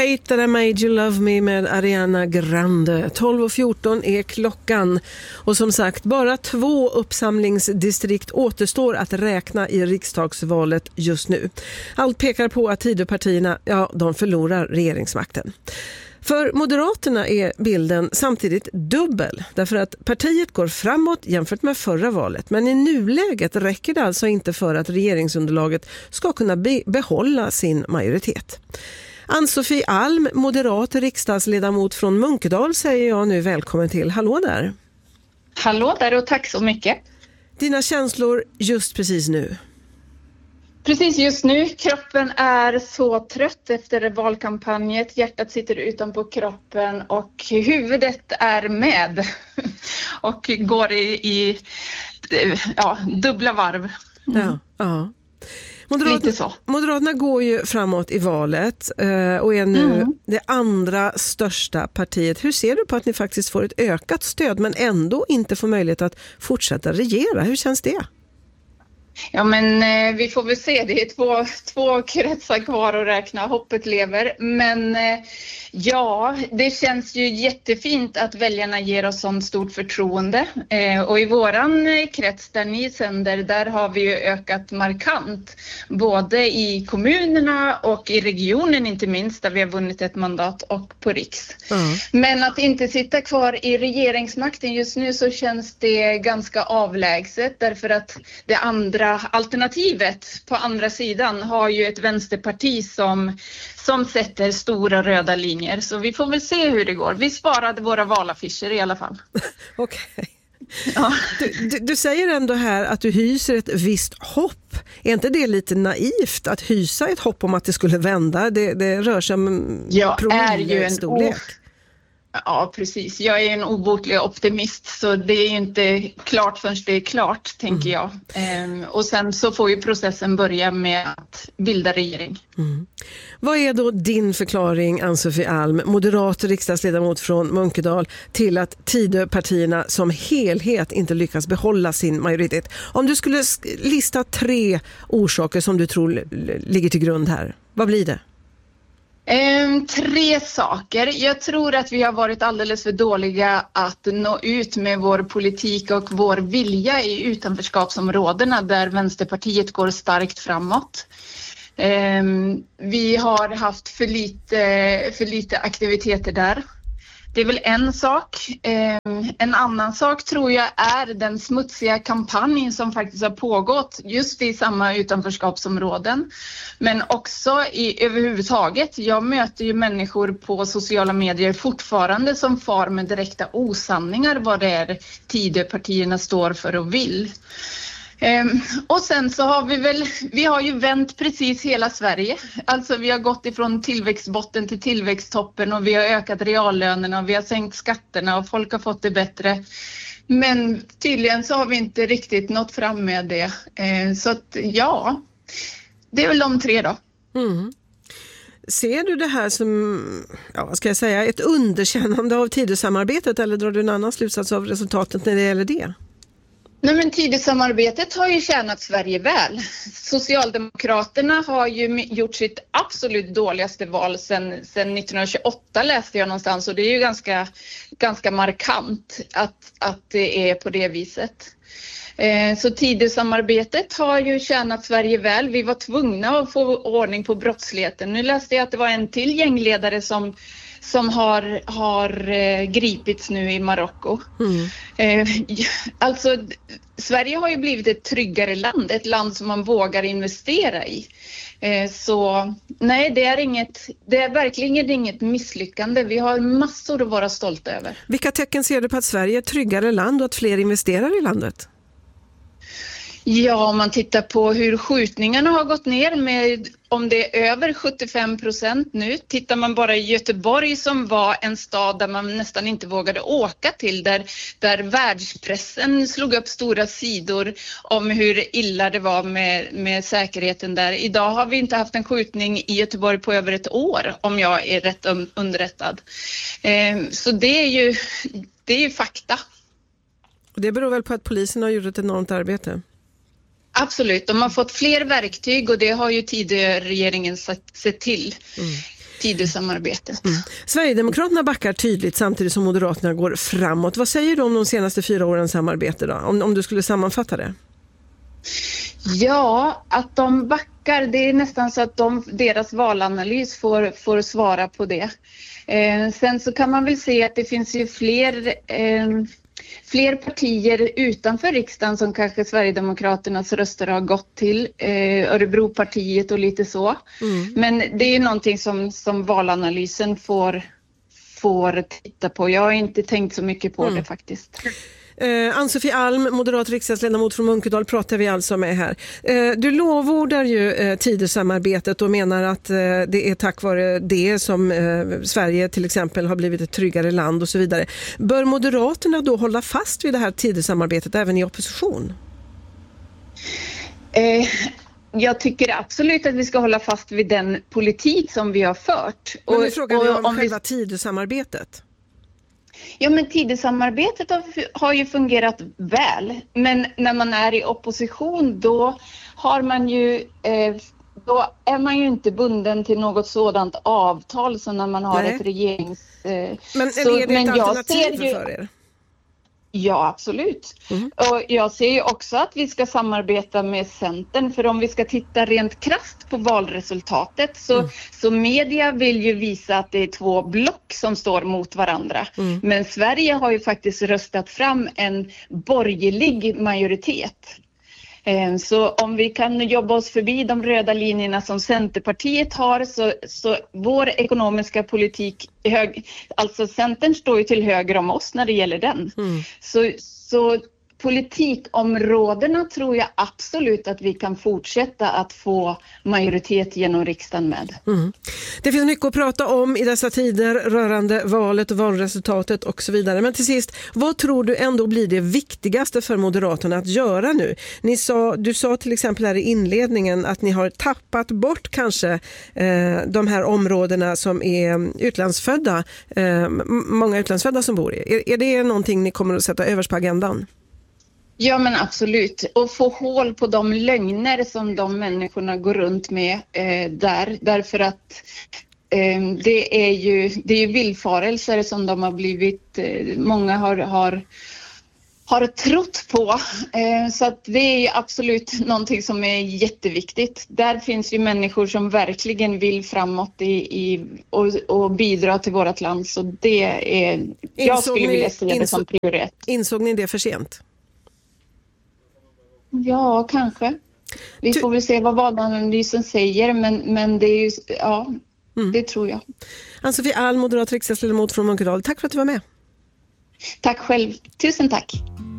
Hate That I Made You Love Me med Ariana Grande. 12:14 är klockan. Och som sagt, bara 2 uppsamlingsdistrikt återstår att räkna i riksdagsvalet just nu. Allt pekar på att Tidöpartierna, de förlorar regeringsmakten. För Moderaterna är bilden samtidigt dubbel, därför att partiet går framåt jämfört med förra valet. Men i nuläget räcker det alltså inte för att regeringsunderlaget ska kunna behålla sin majoritet. Ann-Sofie Alm, moderat riksdagsledamot från Munkedal, säger jag nu välkommen till. Hallå där! Hallå där och tack så mycket. Dina känslor just precis nu? Precis just nu, kroppen är så trött efter valkampanjet, hjärtat sitter utanpå kroppen och huvudet är med och går i dubbla varv. Ja. Moderaterna går ju framåt i valet och är nu det andra största partiet. Hur ser du på att ni faktiskt får ett ökat stöd men ändå inte får möjlighet att fortsätta regera? Hur känns det? Ja, men vi får väl se. Det är två kretsar kvar att räkna. Hoppet lever. Men det känns ju jättefint att väljarna ger oss sånt stort förtroende. Och i våran krets där ni sänder, där har vi ju ökat markant. Både i kommunerna och i regionen inte minst, där vi har vunnit ett mandat, och på riks. Men att inte sitta kvar i regeringsmakten just nu, så känns det ganska avlägset. Därför att det andra alternativet på andra sidan har ju ett vänsterparti som sätter stora röda linjer. Så vi får väl se hur det går. Vi sparade våra valaffischer i alla fall. Okej. Ja. Du säger ändå här att du hyser ett visst hopp. Är inte det lite naivt att hysa ett hopp om att det skulle vända? Det rör sig om promillestorlek. Ja, precis. Jag är en obotlig optimist, så det är ju inte klart förrän det är klart, tänker jag. Och sen så får ju processen börja med att bilda regering. Vad är då din förklaring, Ann-Sofie Alm, moderat riksdagsledamot från Munkedal, till att Tidöpartierna som helhet inte lyckas behålla sin majoritet? Om du skulle lista 3 orsaker som du tror ligger till grund här, vad blir det? 3 saker. Jag tror att vi har varit alldeles för dåliga att nå ut med vår politik och vår vilja i utanförskapsområdena där Vänsterpartiet går starkt framåt. Vi har haft för lite aktiviteter där. Det är väl en sak. En annan sak tror jag är den smutsiga kampanjen som faktiskt har pågått just i samma utanförskapsområden. Men också överhuvudtaget. Jag möter ju människor på sociala medier fortfarande som far med direkta osanningar vad det är Tidöpartierna står för och vill. Och sen så har vi har ju vänt precis hela Sverige. Alltså vi har gått ifrån tillväxtbotten till tillväxttoppen och vi har ökat reallönerna och vi har sänkt skatterna och folk har fått det bättre. Men tydligen så har vi inte riktigt nått fram med det. Så att det är väl de 3 då. Ser du det här som, vad ska jag säga, ett underkännande av Tidösamarbetet, eller drar du en annan slutsats av resultatet när det gäller det? Nej, men Tidösamarbetet har ju tjänat Sverige väl. Socialdemokraterna har ju gjort sitt absolut dåligaste val sedan 1928 läste jag någonstans, och det är ju ganska markant att det är på det viset. Så Tidösamarbetet har ju tjänat Sverige väl. Vi var tvungna att få ordning på brottsligheten. Nu läste jag att det var en till gängledare som har gripits nu i Marocko. Alltså Sverige har ju blivit ett tryggare land, ett land som man vågar investera i. Så nej, det är verkligen inget misslyckande. Vi har massor att vara stolta över. Vilka tecken ser du på att Sverige är ett tryggare land och att fler investerar i landet? Ja, om man tittar på hur skjutningarna har gått ner med, om det är över 75% nu. Tittar man bara i Göteborg, som var en stad där man nästan inte vågade åka till, där världspressen slog upp stora sidor om hur illa det var med säkerheten där. Idag har vi inte haft en skjutning i Göteborg på över ett år, om jag är rätt underrättad. Så det är ju fakta. Det beror väl på att polisen har gjort ett enormt arbete? Absolut, de har fått fler verktyg och det har ju Tidöregeringen sett till. Tidösamarbetet. Sverigedemokraterna backar tydligt samtidigt som Moderaterna går framåt. Vad säger du om de senaste 4 årens samarbete då? Om du skulle sammanfatta det? Ja, att de backar, det är nästan så att deras valanalys får svara på det. Sen så kan man väl se att det finns ju fler partier utanför riksdagen som kanske Sverigedemokraternas röster har gått till, Örebropartiet och lite så. Men det är ju någonting som valanalysen får titta på. Jag har inte tänkt så mycket på det faktiskt. Ann-Sofie Alm, moderat riksdagsledamot från Munkedal, pratar vi alltså med här. Du lovordar ju Tidösamarbetet och menar att det är tack vare det som Sverige till exempel har blivit ett tryggare land och så vidare. Bör Moderaterna då hålla fast vid det här Tidösamarbetet även i opposition? Jag tycker absolut att vi ska hålla fast vid den politik som vi har fört. Men nu frågar vi om själva Tidösamarbetet. Ja, men Tidösamarbetet har ju fungerat väl, men när man är i opposition då är man ju inte bunden till något sådant avtal som när man har ett regerings... Men är det ett alternativ för er? Ja, absolut. Och jag ser ju också att vi ska samarbeta med Centern, för om vi ska titta rent krasst på valresultatet så media vill ju visa att det är 2 block som står mot varandra. Men Sverige har ju faktiskt röstat fram en borgerlig majoritet. Så om vi kan jobba oss förbi de röda linjerna som Centerpartiet har så vår ekonomiska politik alltså Centern står ju till höger om oss när det gäller den. Så politikområdena tror jag absolut att vi kan fortsätta att få majoritet genom riksdagen med. Det finns mycket att prata om i dessa tider rörande valet och valresultatet och så vidare. Men till sist, vad tror du ändå blir det viktigaste för Moderaterna att göra nu? Du sa till exempel här i inledningen att ni har tappat bort kanske de här områdena som är utlandsfödda, många utlandsfödda som bor i. Är det någonting ni kommer att sätta överst på agendan? Ja, men absolut. Och få hål på de lögner som de människorna går runt med därför att det är ju villfarelser som de har blivit, många har trott på. Så att det är ju absolut någonting som är jätteviktigt. Där finns ju människor som verkligen vill framåt och bidra till vårt land. Så det är, jag skulle vilja se det som prioritet. Insåg ni det för sent? Ja, kanske. Vi får väl se vad valanalysen säger, men det är ju, det tror jag. Ann-Sofie Alm, moderat riksdagsledamot från Munkedal. Tack för att du var med. Tack själv. Tusen tack.